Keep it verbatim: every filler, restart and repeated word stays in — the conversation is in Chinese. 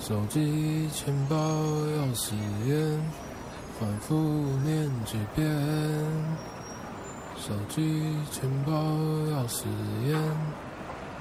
手机、钱包、钥匙、烟，反复念几遍。手机、钱包、钥匙、烟。